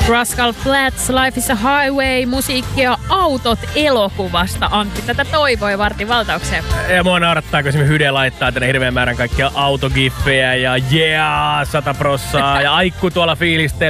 Rascal Flatts, Life is a Highway, musiikkia Autot elokuvasta. Antti tätä toivoi vartin valtaukseen. Ja mua naurattaa, kun Hyde laittaa tänne hirveän määrän kaikkia autogiffejä ja 100% ja Aikku tuolla fiilistelee.